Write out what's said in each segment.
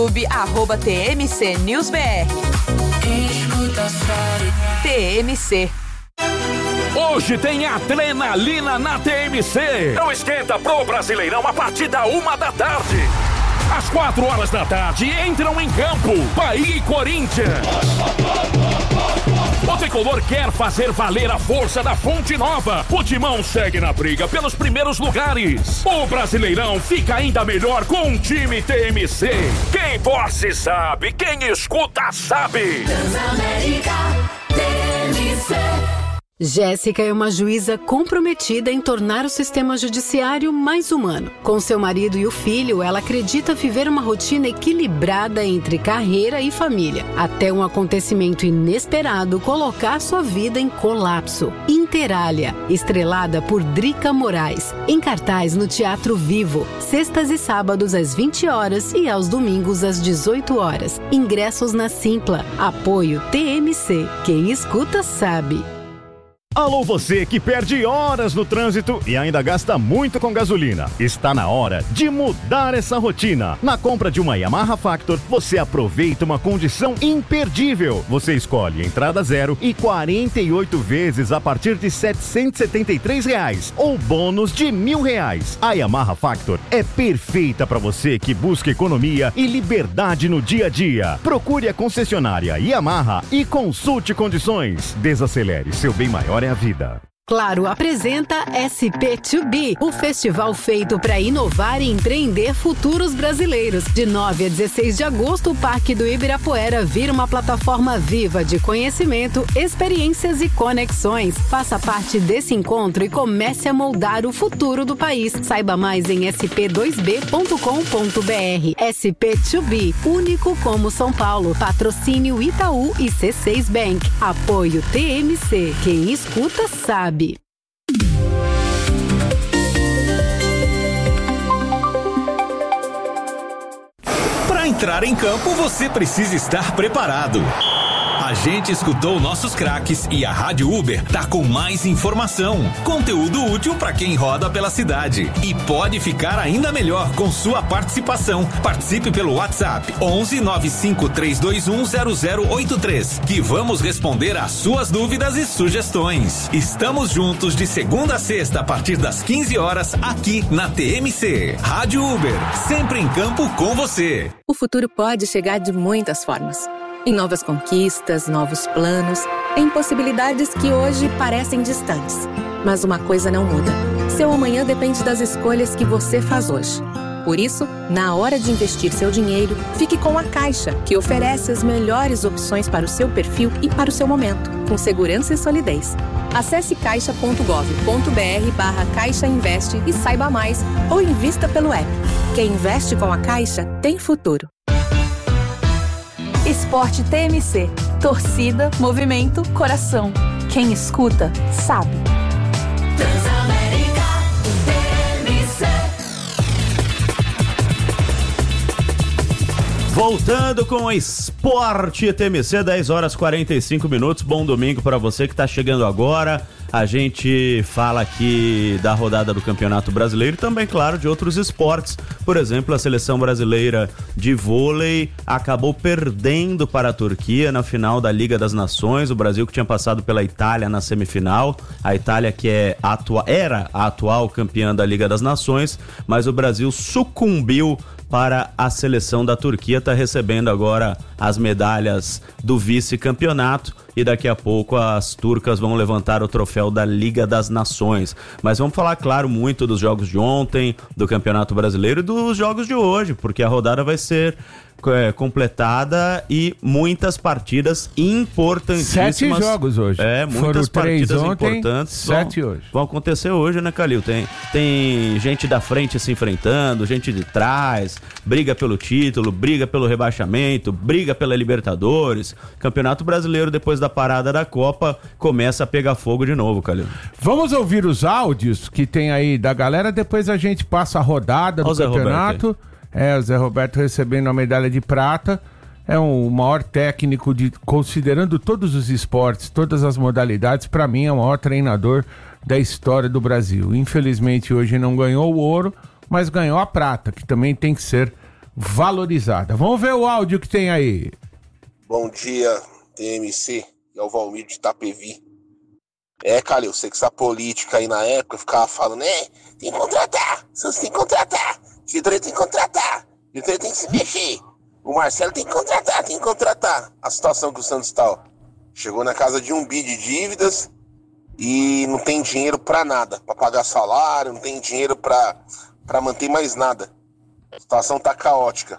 @TMC News BR. TMC. Hoje tem adrenalina na TMC. Não esquenta pro Brasileirão a partir da 1h. Às 4h entram em campo Bahia e Corinthians. O tricolor quer fazer valer a força da Fonte Nova. O Timão segue na briga pelos primeiros lugares. O Brasileirão fica ainda melhor com um time TMC. Quem torce sabe, quem escuta sabe. Transamérica TMC. Jéssica é uma juíza comprometida em tornar o sistema judiciário mais humano. Com seu marido e o filho, ela acredita viver uma rotina equilibrada entre carreira e família, até um acontecimento inesperado colocar sua vida em colapso. Interália, estrelada por Drica Moraes, em cartaz no Teatro Vivo, sextas e sábados às 20h e aos domingos às 18h. Ingressos na Simpla. Apoio TMC. Quem escuta sabe. Alô, você que perde horas no trânsito e ainda gasta muito com gasolina. Está na hora de mudar essa rotina. Na compra de uma Yamaha Factor, você aproveita uma condição imperdível. Você escolhe entrada zero e 48 vezes a partir de R$ 773 ou bônus de R$1.000. A Yamaha Factor é perfeita para você que busca economia e liberdade no dia a dia. Procure a concessionária Yamaha e consulte condições. Desacelere, seu bem maior é a vida. Claro apresenta SP2B, o festival feito para inovar e empreender futuros brasileiros. De 9 a 16 de agosto, o Parque do Ibirapuera vira uma plataforma viva de conhecimento, experiências e conexões. Faça parte desse encontro e comece a moldar o futuro do país. Saiba mais em sp2b.com.br. SP2B, único como São Paulo. Patrocínio Itaú e C6 Bank. Apoio TMC. Quem escuta sabe. Para entrar em campo, você precisa estar preparado. A gente escutou nossos craques e a Rádio Uber tá com mais informação, conteúdo útil para quem roda pela cidade. E pode ficar ainda melhor com sua participação. Participe pelo WhatsApp 11 95 321 0083, que vamos responder às suas dúvidas e sugestões. Estamos juntos de segunda a sexta a partir das 15h aqui na TMC. Rádio Uber, sempre em campo com você. O futuro pode chegar de muitas formas. Em novas conquistas, novos planos, em possibilidades que hoje parecem distantes. Mas uma coisa não muda. Seu amanhã depende das escolhas que você faz hoje. Por isso, na hora de investir seu dinheiro, fique com a Caixa, que oferece as melhores opções para o seu perfil e para o seu momento, com segurança e solidez. Acesse caixa.gov.br/Caixa Investe e saiba mais, ou invista pelo app. Quem investe com a Caixa tem futuro. Esporte TMC. Torcida, movimento, coração. Quem escuta, sabe. Transamérica TMC. Voltando com o Esporte TMC, 10h45. Bom domingo para você que está chegando agora. A gente fala aqui da rodada do Campeonato Brasileiro e também, claro, de outros esportes. Por exemplo, a seleção brasileira de vôlei acabou perdendo para a Turquia na final da Liga das Nações. O Brasil que tinha passado pela Itália na semifinal. A Itália que era a atual campeã da Liga das Nações, mas o Brasil sucumbiu para a seleção da Turquia, está recebendo agora as medalhas do vice-campeonato e daqui a pouco as turcas vão levantar o troféu da Liga das Nações. Mas vamos falar, claro, muito dos jogos de ontem, do Campeonato Brasileiro e dos jogos de hoje, porque a rodada vai ser completada e muitas partidas importantíssimas. 7 jogos hoje. Muitas partidas ontem, importantes. 7 hoje. Vão acontecer hoje, né, Calil? Tem gente da frente se enfrentando, gente de trás, briga pelo título, briga pelo rebaixamento, briga pela Libertadores. Campeonato Brasileiro, depois da parada da Copa, começa a pegar fogo de novo, Calil. Vamos ouvir os áudios que tem aí da galera, depois a gente passa a rodada do campeonato. O Zé Roberto recebendo a medalha de prata. É o maior técnico, considerando todos os esportes, todas as modalidades, para mim é o maior treinador da história do Brasil. Infelizmente hoje não ganhou o ouro, mas ganhou a prata, que também tem que ser valorizada. Vamos ver o áudio que tem aí. Bom dia, TMC, é o Valmir de Itapevi. Calil, sei que essa política aí na época ficava falando, tem que contratar, Santos tem que contratar, diretoria tem que contratar, diretoria tem que se mexer, o Marcelo tem que contratar. A situação que o Santos tá, ó, chegou na casa de 1 bi de dívidas e não tem dinheiro pra nada, pra pagar salário, não tem dinheiro pra manter mais nada. A situação tá caótica.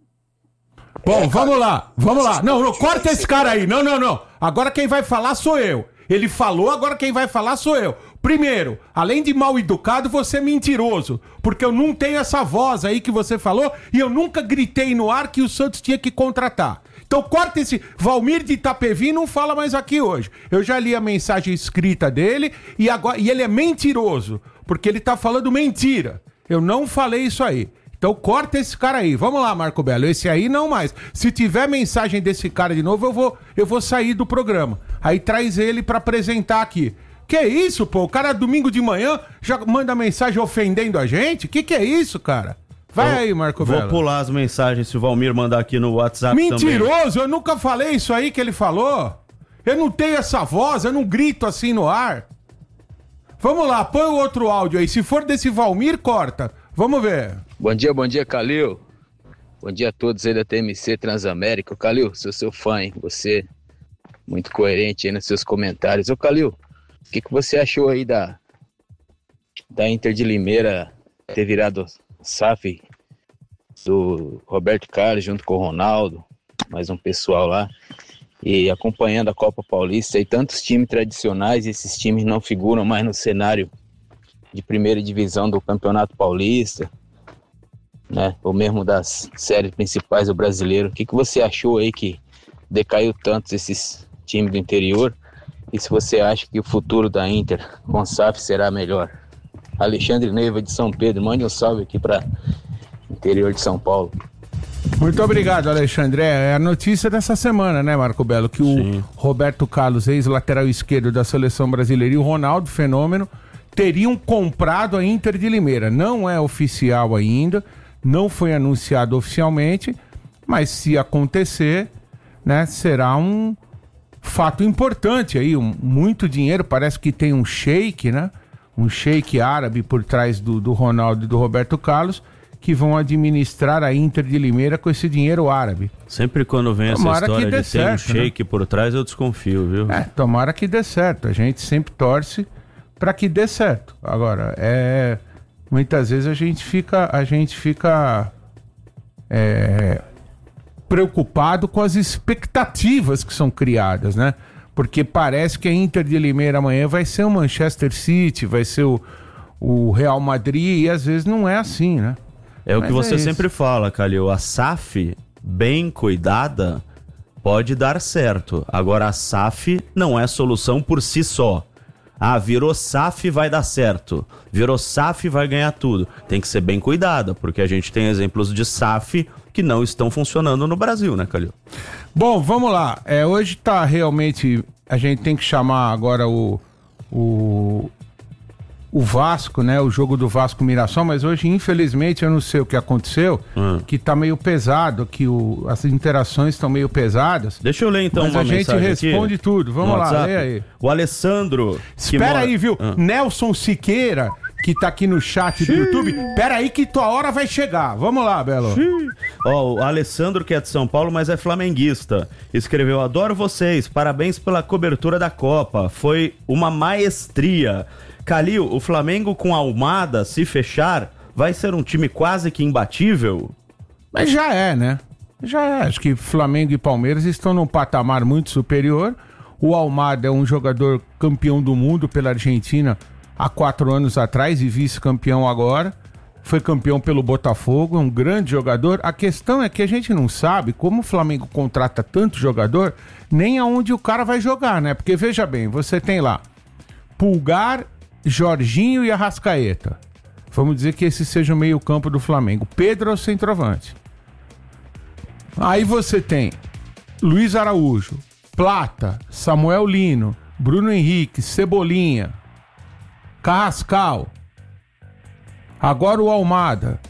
Bom, vamos lá. Não, corta esse cara aí. Não. Agora quem vai falar sou eu. Ele falou, agora quem vai falar sou eu. Primeiro, além de mal educado, você é mentiroso. Porque eu não tenho essa voz aí que você falou e eu nunca gritei no ar que o Santos tinha que contratar. Então corta esse... Valmir de Itapevi não fala mais aqui hoje. Eu já li a mensagem escrita dele e ele é mentiroso. Porque ele tá falando mentira. Eu não falei isso aí. Então corta esse cara aí. Vamos lá, Marco Belo. Esse aí não mais. Se tiver mensagem desse cara de novo, eu vou sair do programa. Aí traz ele pra apresentar aqui. Que isso, pô? O cara domingo de manhã já manda mensagem ofendendo a gente? Que é isso, cara? Vai aí, Marco Belo. Vou pular as mensagens se o Valmir mandar aqui no WhatsApp. Mentiroso! Também. Eu nunca falei isso aí que ele falou. Eu não tenho essa voz, eu não grito assim no ar. Vamos lá, põe o outro áudio aí. Se for desse Valmir, corta. Vamos ver. Bom dia, Calil. Bom dia a todos aí da TMC Transamérica. Calil, sou seu fã, hein? Você muito coerente aí nos seus comentários. Ô, Calil, o que você achou aí da Inter de Limeira ter virado SAF do Roberto Carlos junto com o Ronaldo, mais um pessoal lá, e acompanhando a Copa Paulista e tantos times tradicionais, esses times não figuram mais no cenário de primeira divisão do Campeonato Paulista, né, ou mesmo das séries principais do brasileiro. O que você achou aí que decaiu tanto esses times do interior? E se você acha que o futuro da Inter com SAF será melhor? Alexandre Neiva de São Pedro, mande um salve aqui para interior de São Paulo. Muito obrigado, Alexandre. É a notícia dessa semana, né, Marco Belo? Que o Roberto Carlos, ex-lateral esquerdo da seleção brasileira, e o Ronaldo, fenômeno, teriam comprado a Inter de Limeira. Não é oficial ainda, não foi anunciado oficialmente, mas se acontecer, né, será um fato importante aí, muito dinheiro, parece que tem um sheik, né, um sheik árabe por trás do Ronaldo e do Roberto Carlos, que vão administrar a Inter de Limeira com esse dinheiro árabe. Sempre quando vem essa história de ter um sheik, né, por trás, eu desconfio, viu? Tomara que dê certo, a gente sempre torce para que dê certo. Agora, muitas vezes a gente fica preocupado com as expectativas que são criadas, né? Porque parece que a Inter de Limeira amanhã vai ser o Manchester City, vai ser o Real Madrid, e às vezes não é assim, né? É o que você sempre fala, Calil. A SAF, bem cuidada, pode dar certo. Agora, a SAF não é solução por si só. Virou SAF, vai dar certo. Virou SAF, vai ganhar tudo. Tem que ser bem cuidada, porque a gente tem exemplos de SAF que não estão funcionando no Brasil, né, Calil? Bom, vamos lá. Hoje tá realmente... A gente tem que chamar agora o Vasco, né? O jogo do Vasco Mirassol, mas hoje, infelizmente, eu não sei o que aconteceu, que tá meio pesado, que as interações estão meio pesadas. Deixa eu ler então uma mensagem. Mas a gente responde aqui tudo. Vamos lá, lê aí. O Alessandro... Espera aí, viu? Nelson Siqueira, que tá aqui no chat do YouTube. Espera aí que tua hora vai chegar. Vamos lá, Belo. O Alessandro, que é de São Paulo, mas é flamenguista, escreveu: adoro vocês, parabéns pela cobertura da Copa, foi uma maestria. Calil, o Flamengo com a Almada, se fechar, vai ser um time quase que imbatível? Mas já é, né? Já é. Acho que Flamengo e Palmeiras estão num patamar muito superior. O Almada é um jogador campeão do mundo pela Argentina há 4 anos atrás e vice-campeão agora. Foi campeão pelo Botafogo, é um grande jogador. A questão é que a gente não sabe como o Flamengo contrata tanto jogador, nem aonde o cara vai jogar, né? Porque veja bem, você tem lá Pulgar, Jorginho e Arrascaeta. Vamos dizer que esse seja o meio-campo do Flamengo. Pedro é o centroavante. Aí você tem Luiz Araújo, Plata, Samuel Lino, Bruno Henrique, Cebolinha, Carrascal. Agora o Almada.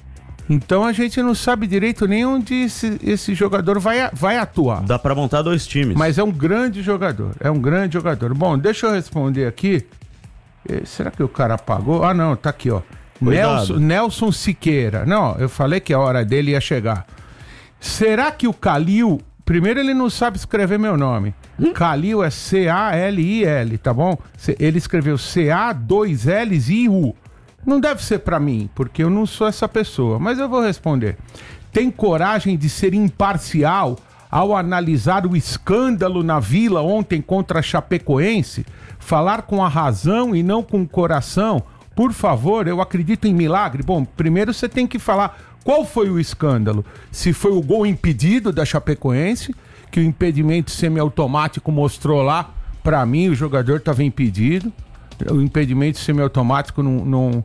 Então a gente não sabe direito nem onde esse jogador vai atuar. Dá pra montar 2 times. Mas é um grande jogador, Bom, deixa eu responder aqui. Será que o cara apagou? Ah, não, tá aqui, ó. Nelson Siqueira. Não, eu falei que a hora dele ia chegar. Será que o Calil... Primeiro, ele não sabe escrever meu nome. Calil é C-A-L-I-L, tá bom? Ele escreveu C-A-2-L-I-U. Não deve ser pra mim, porque eu não sou essa pessoa. Mas eu vou responder. Tem coragem de ser imparcial ao analisar o escândalo na Vila ontem contra a Chapecoense? Falar com a razão e não com o coração? Por favor, eu acredito em milagre. Bom, primeiro você tem que falar qual foi o escândalo. Se foi o gol impedido da Chapecoense, que o impedimento semiautomático mostrou lá, pra mim o jogador estava impedido. O impedimento semiautomático não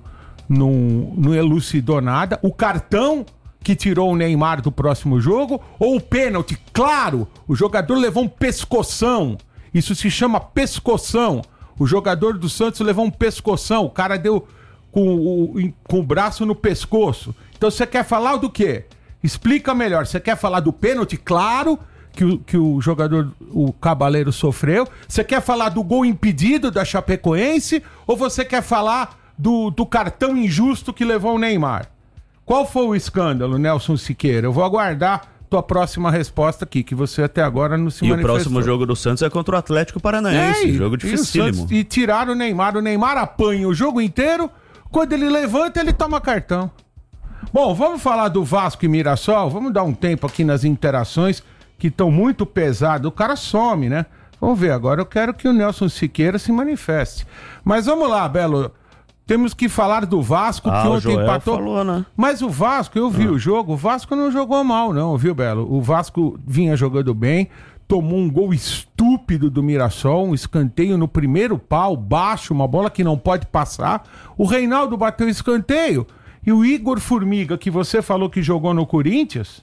elucidou nada. O cartão que tirou o Neymar do próximo jogo, ou o pênalti? Claro, o jogador levou um pescoção. Isso se chama pescoção. O jogador do Santos levou um pescoção. O cara deu com o braço no pescoço. Então você quer falar do quê? Explica melhor. Você quer falar do pênalti? Claro que o jogador, o Cabaleiro, sofreu. Você quer falar do gol impedido da Chapecoense? Ou você quer falar do cartão injusto que levou o Neymar? Qual foi o escândalo, Nelson Siqueira? Eu vou aguardar tua próxima resposta aqui, que você até agora não se manifestou. E o próximo jogo do Santos é contra o Atlético Paranaense. Jogo dificílimo. E tiraram o Neymar. O Neymar apanha o jogo inteiro. Quando ele levanta, ele toma cartão. Bom, vamos falar do Vasco e Mirassol? Vamos dar um tempo aqui nas interações que estão muito pesadas. O cara some, né? Vamos ver agora. Eu quero que o Nelson Siqueira se manifeste. Mas vamos lá, Belo. Temos que falar do Vasco, que ontem empatou. Falou, né? Mas o Vasco, eu vi o jogo, o Vasco não jogou mal, não, viu, Belo? O Vasco vinha jogando bem, tomou um gol estúpido do Mirassol, um escanteio no primeiro pau, baixo, uma bola que não pode passar. O Reinaldo bateu escanteio. E o Igor Formiga, que você falou que jogou no Corinthians...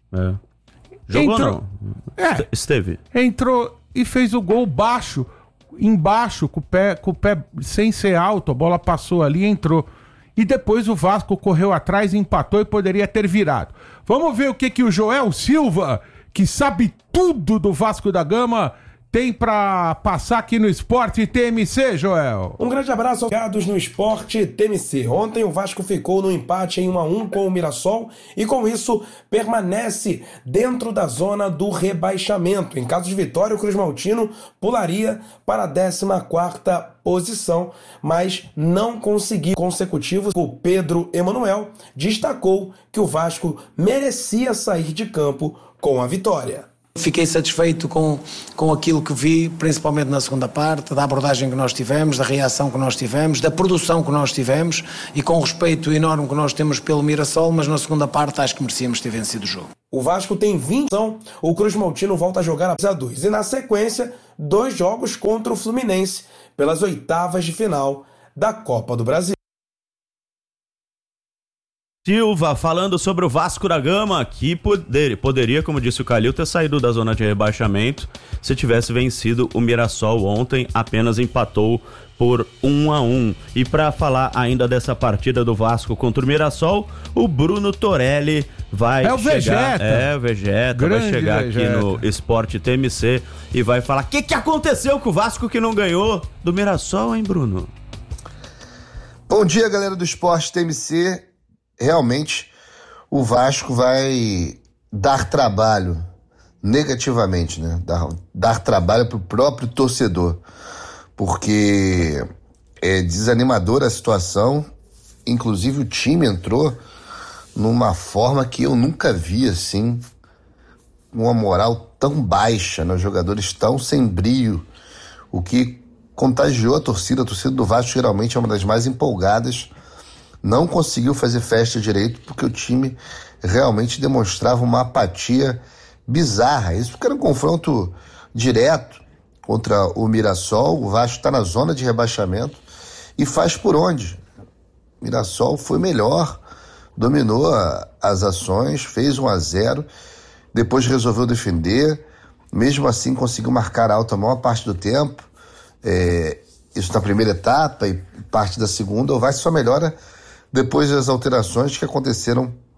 Jogou não? Esteve. Entrou e fez o gol embaixo, com o pé sem ser alto, a bola passou ali e entrou. E depois o Vasco correu atrás, empatou e poderia ter virado. Vamos ver o que o Joel Silva, que sabe tudo do Vasco da Gama, tem pra passar aqui no Esporte TMC, Joel. Um grande abraço aos ligados no Esporte TMC. Ontem o Vasco ficou no empate em 1-1 com o Mirassol e com isso permanece dentro da zona do rebaixamento. Em caso de vitória, o Cruz Maltino pularia para a 14ª posição, mas não conseguiu consecutivos. O Pedro Emanuel destacou que o Vasco merecia sair de campo com a vitória. Fiquei satisfeito com aquilo que vi, principalmente na segunda parte, da abordagem que nós tivemos, da reação que nós tivemos, da produção que nós tivemos e com o respeito enorme que nós temos pelo Mirassol, mas na segunda parte acho que merecíamos ter vencido o jogo. O Vasco tem 20, o Cruz Maltino volta a jogar a 2 e na sequência 2 jogos contra o Fluminense pelas 8ª de final da Copa do Brasil. Silva falando sobre o Vasco da Gama, que poderia, como disse o Calil, ter saído da zona de rebaixamento se tivesse vencido o Mirassol ontem, apenas empatou por 1-1. E para falar ainda dessa partida do Vasco contra o Mirassol, o Bruno Torelli vai chegar. O Vegeta vai chegar aqui no Esporte TMC e vai falar o que aconteceu com o Vasco que não ganhou do Mirassol, hein, Bruno? Bom dia, galera do Esporte TMC. Realmente o Vasco vai dar trabalho negativamente, né? Dar trabalho para o próprio torcedor, porque é desanimadora a situação. Inclusive o time entrou numa forma que eu nunca vi assim, uma moral tão baixa, né? Os jogadores tão sem brio, o que contagiou a torcida do Vasco geralmente é uma das mais empolgadas. Não conseguiu fazer festa direito porque o time realmente demonstrava uma apatia bizarra. Isso porque era um confronto direto contra o Mirassol. O Vasco está na zona de rebaixamento e faz por onde? O Mirassol foi melhor, dominou as ações, fez 1-0, depois resolveu defender, mesmo assim conseguiu marcar alto a maior parte do tempo. Isso na primeira etapa e parte da segunda. O Vasco só melhora depois das alterações que aconteceram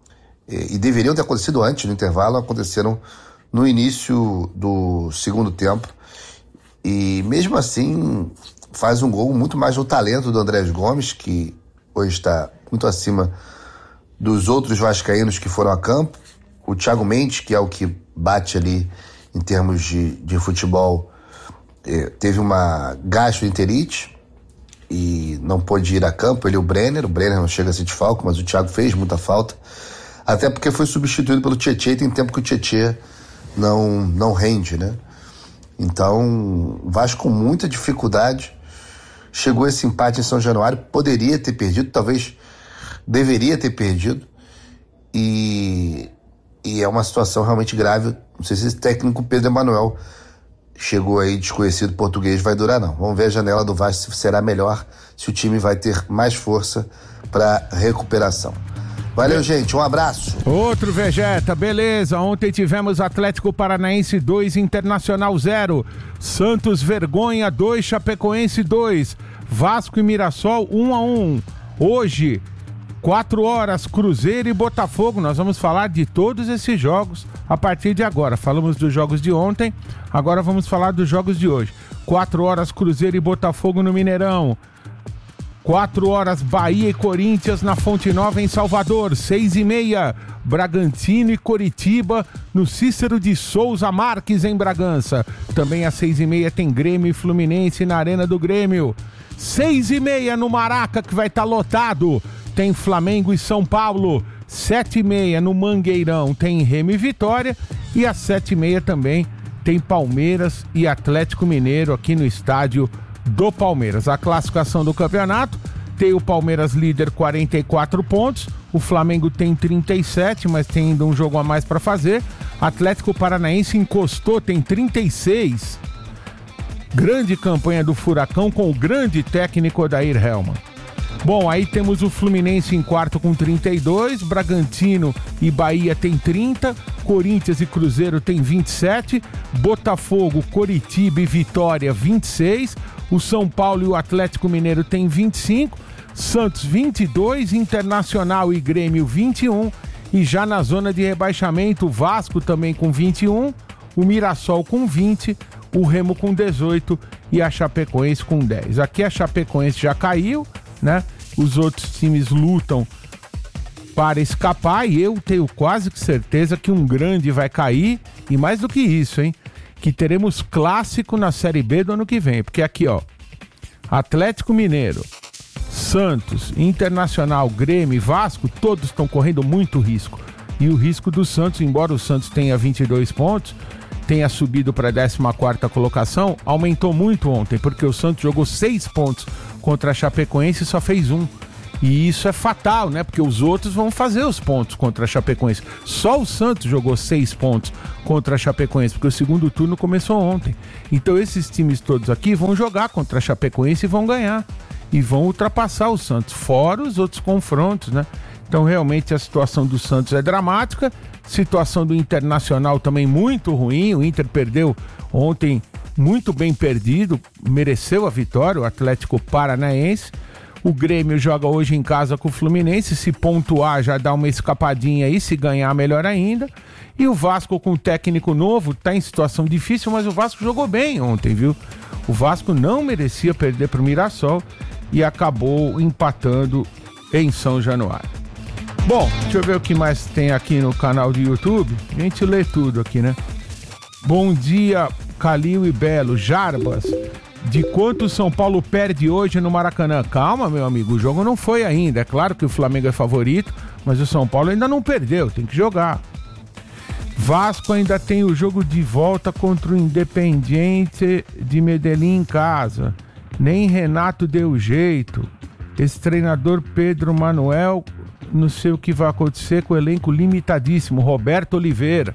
e deveriam ter acontecido antes no intervalo, aconteceram no início do segundo tempo. E mesmo assim faz um gol muito mais no talento do Andrés Gomes, que hoje está muito acima dos outros vascaínos que foram a campo. O Thiago Mendes, que é o que bate ali em termos de futebol, teve uma gastroenterite e não pôde ir a campo. Ele e o Brenner não chega a ser desfalco, mas o Thiago fez muita falta, até porque foi substituído pelo Tietê, e tem tempo que o Tietê não rende, né? Então, Vasco com muita dificuldade chegou a esse empate em São Januário, poderia ter perdido, talvez deveria ter perdido, e é uma situação realmente grave. Não sei se esse técnico Pedro Emanuel chegou aí desconhecido português, vai durar não. Vamos ver a janela do Vasco se será melhor, se o time vai ter mais força para recuperação. Valeu, gente, um abraço. Outro Vegeta, beleza. Ontem tivemos Atlético Paranaense 2, Internacional 0, Santos vergonha 2, Chapecoense 2, Vasco e Mirassol 1-1. Hoje, 4 horas, Cruzeiro e Botafogo. Nós vamos falar de todos esses jogos a partir de agora. Falamos dos jogos de ontem, agora vamos falar dos jogos de hoje. 4 horas, Cruzeiro e Botafogo no Mineirão. 4 horas, Bahia e Corinthians na Fonte Nova em Salvador. 6h30, Bragantino e Coritiba no Cícero de Souza Marques em Bragança. Também às 6h30 tem Grêmio e Fluminense na Arena do Grêmio. 6h30 no Maraca, que vai estar lotado, tem Flamengo e São Paulo. 7h30 no Mangueirão tem Remo e Vitória. E às 7h30 também tem Palmeiras e Atlético Mineiro aqui no estádio do Palmeiras. A classificação do campeonato tem o Palmeiras líder, 44 pontos, o Flamengo tem 37, mas tem ainda um jogo a mais para fazer. Atlético Paranaense encostou, tem 36. Grande campanha do Furacão com o grande técnico Odair Hellmann. Bom, aí temos o Fluminense em quarto com 32, Bragantino e Bahia tem 30, Corinthians e Cruzeiro tem 27, Botafogo, Coritiba e Vitória 26, o São Paulo e o Atlético Mineiro tem 25, Santos 22, Internacional e Grêmio 21, e já na zona de rebaixamento o Vasco também com 21, o Mirassol com 20, o Remo com 18 e a Chapecoense com 10. Aqui a Chapecoense já caiu, né? Os outros times lutam para escapar e eu tenho quase que certeza que um grande vai cair, e mais do que isso, hein? Que teremos clássico na Série B do ano que vem, porque aqui, ó, Atlético Mineiro, Santos, Internacional, Grêmio e Vasco, todos estão correndo muito risco. E o risco do Santos, embora o Santos tenha 22 pontos, tenha subido para a 14ª colocação, aumentou muito ontem, porque o Santos jogou 6 pontos contra a Chapecoense e só fez 1. E isso é fatal, né? Porque os outros vão fazer os pontos contra a Chapecoense. Só o Santos jogou 6 pontos contra a Chapecoense, porque o segundo turno começou ontem. Então esses times todos aqui vão jogar contra a Chapecoense e vão ganhar. E vão ultrapassar o Santos, fora os outros confrontos, né? Então realmente a situação do Santos é dramática. Situação do Internacional também muito ruim. O Inter perdeu ontem muito bem perdido, mereceu a vitória, o Atlético Paranaense. O Grêmio joga hoje em casa com o Fluminense, se pontuar já dá uma escapadinha aí, se ganhar melhor ainda. E o Vasco com técnico novo tá em situação difícil, mas o Vasco jogou bem ontem, viu? O Vasco não merecia perder pro Mirassol e acabou empatando em São Januário. Bom, deixa eu ver o que mais tem aqui no canal do YouTube. A gente lê tudo aqui, né? Bom dia, Calil e Belo. Jarbas, de quanto o São Paulo perde hoje no Maracanã? Calma, meu amigo, o jogo não foi ainda. É claro que o Flamengo é favorito, mas o São Paulo ainda não perdeu, tem que jogar. Vasco ainda tem o jogo de volta contra o Independiente de Medellín em casa. Nem Renato deu jeito. Esse treinador Pedro Manuel, não sei o que vai acontecer com o elenco limitadíssimo. Roberto Oliveira.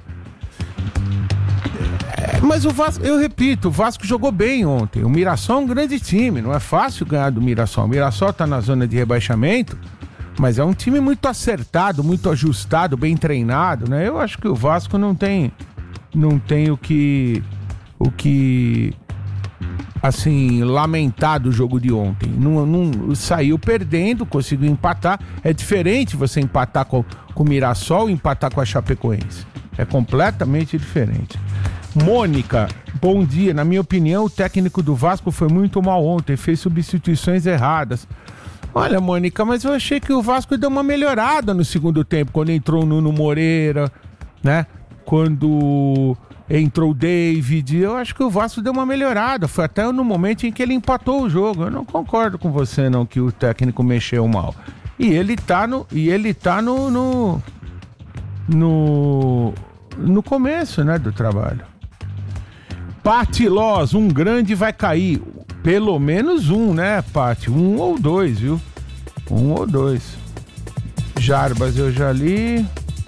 Mas o Vasco, eu repito, o Vasco jogou bem ontem. O Mirassol é um grande time, não é fácil ganhar do Mirassol. O Mirassol tá na zona de rebaixamento, mas é um time muito acertado, muito ajustado, bem treinado, né? Eu acho que o Vasco não tem o que assim, lamentado o jogo de ontem. Não saiu perdendo, conseguiu empatar. É diferente você empatar com o Mirassol e empatar com a Chapecoense. É completamente diferente. Mônica, bom dia. Na minha opinião, o técnico do Vasco foi muito mal ontem, fez substituições erradas. Olha, Mônica, mas eu achei que o Vasco deu uma melhorada no segundo tempo, quando entrou o Nuno Moreira, né? Quando entrou o David, eu acho que o Vasco deu uma melhorada. Foi até no momento em que ele empatou o jogo. Eu não concordo com você, não, que o técnico mexeu mal. E ele tá no começo, né, do trabalho. Pati Loz, um grande vai cair. Pelo menos um, né, Pati? 1 ou 2, viu? 1 ou 2. Jarbas eu já li.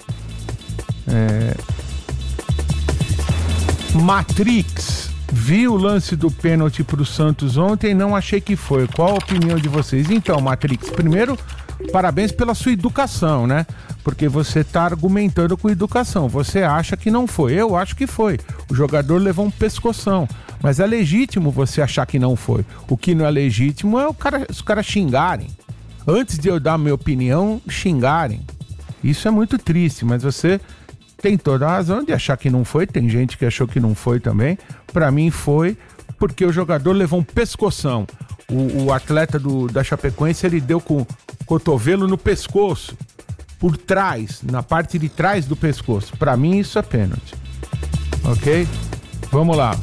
Matrix, vi o lance do pênalti pro Santos ontem, não achei que foi. Qual a opinião de vocês? Então, Matrix, primeiro, parabéns pela sua educação, né? Porque você tá argumentando com educação. Você acha que não foi. Eu acho que foi. O jogador levou um pescoção. Mas é legítimo você achar que não foi. O que não é legítimo é os caras xingarem. Antes de eu dar a minha opinião, xingarem. Isso é muito triste, mas você tem toda a razão de achar que não foi. Tem gente que achou que não foi também. Pra mim foi porque o jogador levou um pescoção. O atleta da Chapecoense, ele deu com o cotovelo no pescoço. Por trás, na parte de trás do pescoço. Pra mim isso é pênalti. Ok? Vamos lá.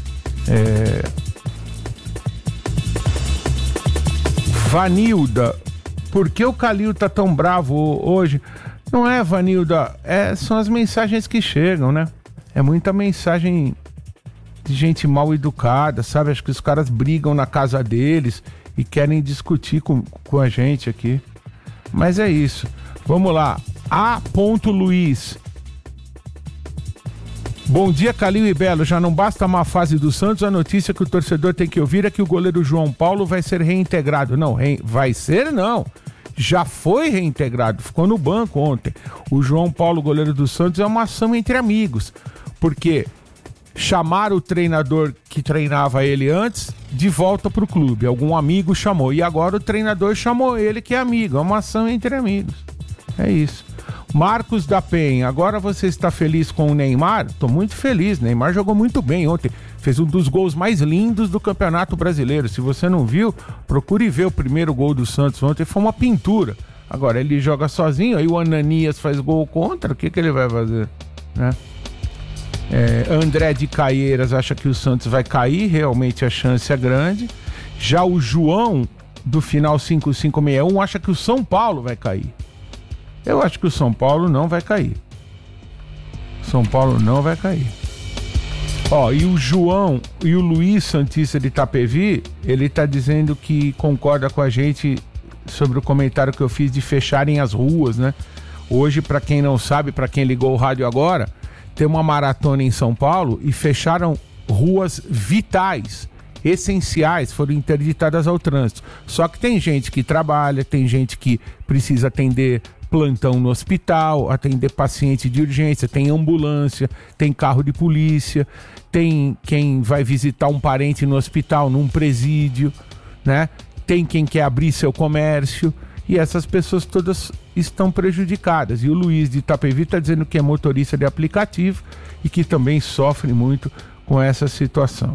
Vanilda, por que o Calil tá tão bravo hoje? Não é, Vanilda, são as mensagens que chegam, né? É muita mensagem de gente mal educada, sabe? Acho que os caras brigam na casa deles e querem discutir com a gente aqui. Mas é isso. Vamos lá. A. Luiz. Bom dia, Calil e Belo. Já não basta a má fase do Santos, a notícia que o torcedor tem que ouvir é que o goleiro João Paulo vai ser reintegrado. Não, vai ser não. Já foi reintegrado, ficou no banco ontem. O João Paulo, goleiro do Santos, é uma ação entre amigos. Porque chamaram o treinador que treinava ele antes de volta pro clube. Algum amigo chamou. E agora o treinador chamou ele, que é amigo. É uma ação entre amigos. É isso. Marcos da Penha, agora você está feliz com o Neymar? Tô muito feliz, Neymar jogou muito bem ontem, fez um dos gols mais lindos do Campeonato Brasileiro. Se você não viu, procure ver o primeiro gol do Santos ontem, foi uma pintura. Agora ele joga sozinho, aí o Ananias faz gol contra, o que ele vai fazer, né? André de Caieiras acha que o Santos vai cair, realmente a chance é grande. Já o João do final 5561 acha que o São Paulo vai cair. Eu acho que o São Paulo não vai cair. São Paulo não vai cair. Ó, e o João e o Luiz Santista de Itapevi, ele tá dizendo que concorda com a gente sobre o comentário que eu fiz de fecharem as ruas, né? Hoje, pra quem não sabe, pra quem ligou o rádio agora, tem uma maratona em São Paulo e fecharam ruas vitais, essenciais, foram interditadas ao trânsito. Só que tem gente que trabalha, tem gente que precisa atender plantão no hospital, atender paciente de urgência, tem ambulância, tem carro de polícia, tem quem vai visitar um parente no hospital, num presídio, né? Tem quem quer abrir seu comércio e essas pessoas todas estão prejudicadas. E o Luiz de Itapevi está dizendo que é motorista de aplicativo e que também sofre muito com essa situação.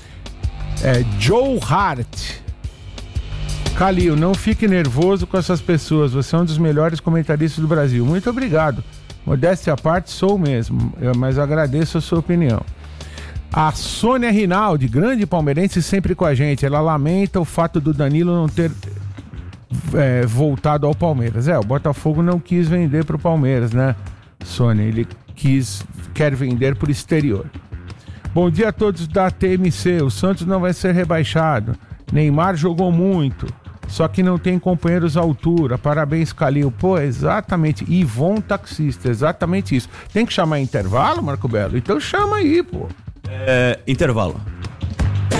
Joe Hart. Calil, não fique nervoso com essas pessoas, você é um dos melhores comentaristas do Brasil. Muito obrigado. Modéstia à parte, sou mesmo, mas agradeço a sua opinião. A Sônia Rinaldi, grande palmeirense, sempre com a gente. Ela lamenta o fato do Danilo não ter voltado ao Palmeiras. O Botafogo não quis vender pro Palmeiras, né, Sônia? Ele quer vender pro exterior. Bom dia a todos da TMC. O Santos não vai ser rebaixado. Neymar jogou muito, só que não tem companheiros à altura. Parabéns, Calil. Pô, exatamente. Ivon Taxista, exatamente isso. Tem que chamar intervalo, Marco Belo? Então chama aí, pô. Intervalo.